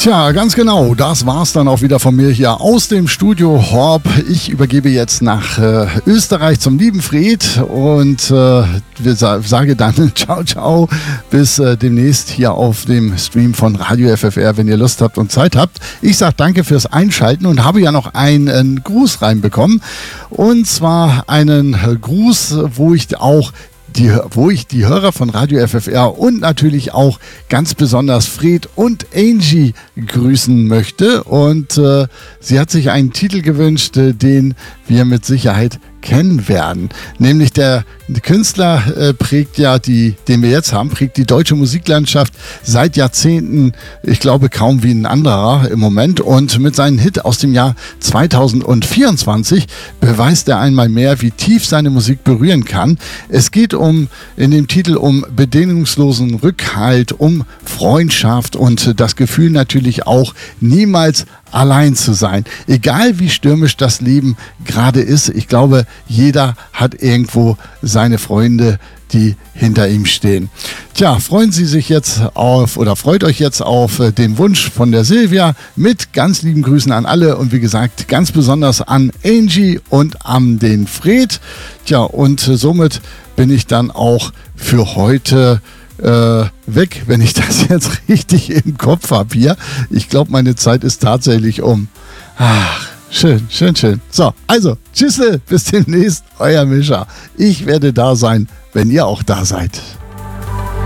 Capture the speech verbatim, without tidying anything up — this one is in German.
Tja, ganz genau, das war's dann auch wieder von mir hier aus dem Studio Horb. Ich übergebe jetzt nach äh, Österreich zum lieben Fred und äh, wir sa- sage dann ciao, ciao, bis äh, demnächst hier auf dem Stream von Radio F F R, wenn ihr Lust habt und Zeit habt. Ich sage danke fürs Einschalten und habe ja noch einen Gruß reinbekommen und zwar einen Gruß, wo ich auch Die, wo ich die Hörer von Radio F F R und natürlich auch ganz besonders Fred und Angie grüßen möchte. Und äh, sie hat sich einen Titel gewünscht, äh, den wir mit Sicherheit kennen werden. Nämlich der Künstler äh, prägt ja die, den wir jetzt haben, prägt die deutsche Musiklandschaft seit Jahrzehnten, ich glaube kaum wie ein anderer im Moment. Und mit seinem Hit aus dem Jahr zweitausendvierundzwanzig beweist er einmal mehr, wie tief seine Musik berühren kann. Es geht um in dem Titel um bedingungslosen Rückhalt, um Freundschaft und das Gefühl natürlich auch, niemals allein zu sein. Egal wie stürmisch das Leben gerade ist, ich glaube, jeder hat irgendwo seine Freunde, die hinter ihm stehen. Tja, freuen Sie sich jetzt auf oder freut euch jetzt auf den Wunsch von der Silvia mit ganz lieben Grüßen an alle und wie gesagt, ganz besonders an Angie und an den Fred. Tja, und somit bin ich dann auch für heute Äh, weg, wenn ich das jetzt richtig im Kopf habe hier. Ich glaube, meine Zeit ist tatsächlich um. Ach, schön, schön, schön. So, also, tschüssle, bis demnächst, euer Mischa. Ich werde da sein, wenn ihr auch da seid.